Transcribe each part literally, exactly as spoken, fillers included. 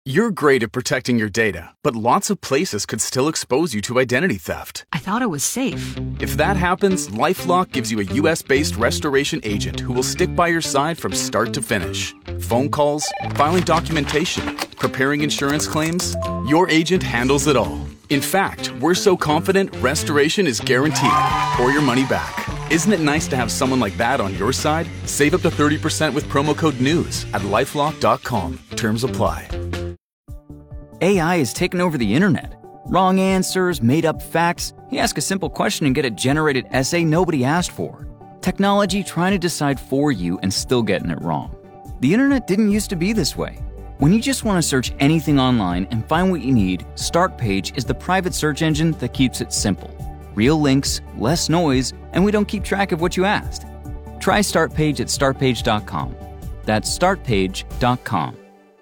You're great at protecting your data, but lots of places could still expose you to identity theft. I thought it was safe. If that happens, LifeLock gives you a U S-based restoration agent who will stick by your side from start to finish. Phone calls, filing documentation, preparing insurance claims, your agent handles it all. In fact, we're so confident restoration is guaranteed or your money back. Isn't it nice to have someone like that on your side? Save up to thirty percent with promo code NEWS at lifelock dot com. Terms apply. A I has taken over the internet. Wrong answers, made-up facts. You ask a simple question and get a generated essay nobody asked for. Technology trying to decide for you and still getting it wrong. The internet didn't used to be this way. When you just want to search anything online and find what you need, Startpage is the private search engine that keeps it simple. Real links, less noise, and we don't keep track of what you asked. Try Startpage at startpage dot com. That's startpage dot com.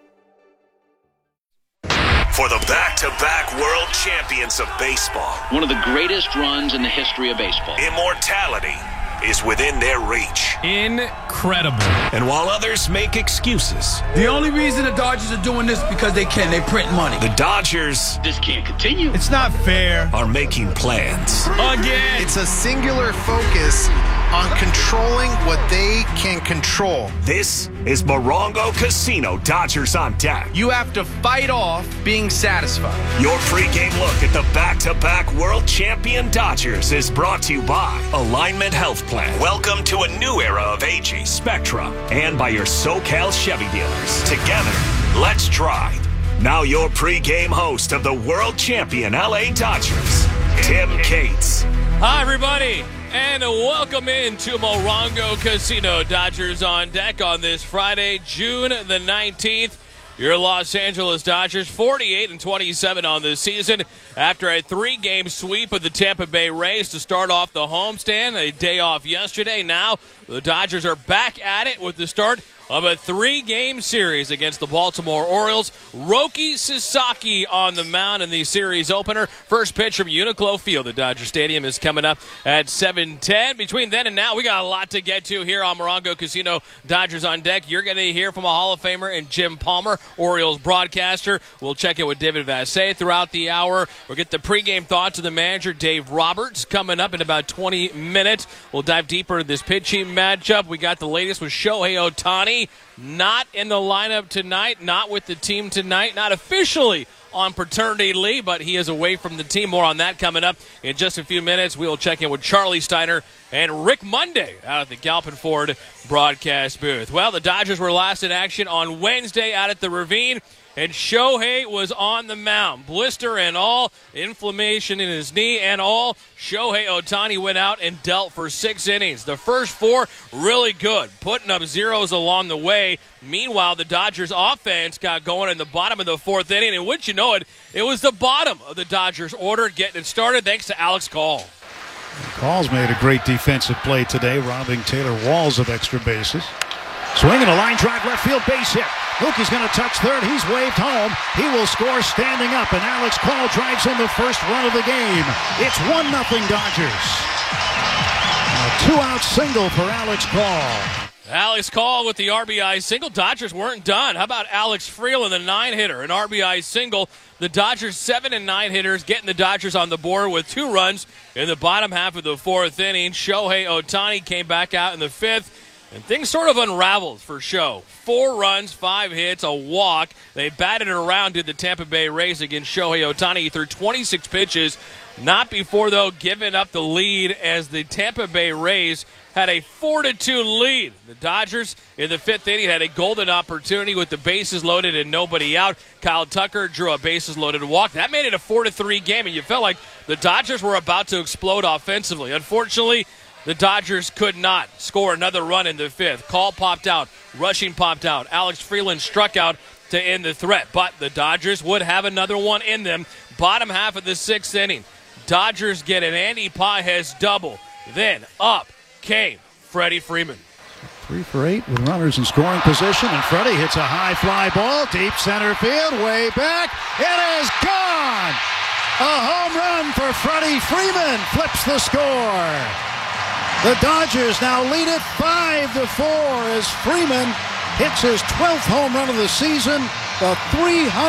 For the back-to-back world champions of baseball. One of the greatest runs in the history of baseball. Immortality is within their reach. Incredible. And while others make excuses. The only reason the Dodgers are doing this is because they can. They print money. The Dodgers. This can't continue. It's not fair. Are making plans. Again. It's a singular focus on controlling what they can control. This is Morongo Casino Dodgers on Deck. You have to fight off being satisfied. Your pregame look at the back-to-back world champion Dodgers is brought to you by Alignment Health Plan. Welcome to a new era of aging, Spectra, and by your SoCal Chevy dealers. Together, let's drive. Now your pregame host of the world champion L A Dodgers, Tim Cates. Hi, everybody. And welcome into Morongo Casino Dodgers on Deck on this Friday, June the nineteenth. Your Los Angeles Dodgers, forty-eight and twenty-seven on the season after a three-game sweep of the Tampa Bay Rays to start off the homestand. A day off yesterday. Now the Dodgers are back at it with the start of a three-game series against the Baltimore Orioles. Roki Sasaki on the mound in the series opener. First pitch from Uniqlo Field. The Dodger Stadium is coming up at seven ten. Between then and now, we got a lot to get to here on Morongo Casino Dodgers on Deck. You're going to hear from a Hall of Famer and Jim Palmer, Orioles broadcaster. We'll check in with David Vassegh throughout the hour. We'll get the pregame thoughts of the manager, Dave Roberts, coming up in about twenty minutes. We'll dive deeper into this pitching matchup. We got the latest with Shohei Ohtani. Not in the lineup tonight, not with the team tonight, not officially on paternity leave, but he is away from the team. More on that coming up in just a few minutes. We'll check in with Charlie Steiner and Rick Monday out at the Galpin Ford broadcast booth. Well, the Dodgers were last in action on Wednesday out at the Ravine, and Shohei was on the mound. Blister and all, inflammation in his knee and all. Shohei Ohtani went out and dealt for six innings. The first four, really good, putting up zeros along the way. Meanwhile, the Dodgers offense got going in the bottom of the fourth inning, and wouldn't you know it, it was the bottom of the Dodgers order getting it started thanks to Alex Call. Call's made a great defensive play today, robbing Taylor Walls of extra bases. Swinging a line drive, left field, base hit. Mookie's going to touch third. He's waved home. He will score standing up, and Alex Call drives in the first run of the game. It's one nothing Dodgers. A two-out single for Alex Call. Alex Call with the R B I single. Dodgers weren't done. How about Alex Freeland, the nine-hitter, an R B I single? The Dodgers seven and nine hitters getting the Dodgers on the board with two runs in the bottom half of the fourth inning. Shohei Ohtani came back out in the fifth. And things sort of unraveled for Show. Four runs, five hits, a walk. They batted it around, did the Tampa Bay Rays against Shohei Ohtani. He threw twenty-six pitches. Not before, though, giving up the lead as the Tampa Bay Rays had a four to two lead. The Dodgers in the fifth inning had a golden opportunity with the bases loaded and nobody out. Kyle Tucker drew a bases-loaded walk. That made it a four to three game, and you felt like the Dodgers were about to explode offensively. Unfortunately, the Dodgers could not score another run in the fifth. Call popped out. Rushing popped out. Alex Freeland struck out to end the threat. But the Dodgers would have another one in them. Bottom half of the sixth inning. Dodgers get an Andy Pages double. Then up came Freddie Freeman. Three for eight with runners in scoring position, and Freddie hits a high fly ball, deep center field, way back. It is gone! A home run for Freddie Freeman flips the score. The Dodgers now lead it five to four as Freeman hits his twelfth home run of the season, the three hundred